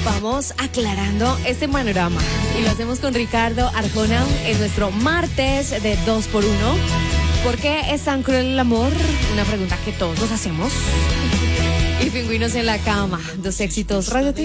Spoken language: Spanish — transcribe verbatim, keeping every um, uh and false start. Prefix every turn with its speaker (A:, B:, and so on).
A: Vamos aclarando este panorama y lo hacemos con Ricardo Arjona en nuestro martes de dos por uno. ¿Por qué es tan cruel el amor? Una pregunta que todos nos hacemos. Y Pingüinos en la cama, dos éxitos radio.